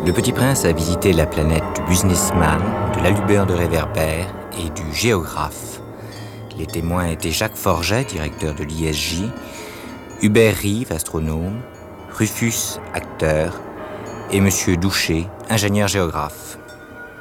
Le Petit Prince a visité la planète du businessman, de l'allumeur de réverbères et du géographe. Les témoins étaient Jacques Forget, directeur de l'ISJ, Hubert Reeve, astronome, Rufus, acteur, et M. Doucher, ingénieur géographe.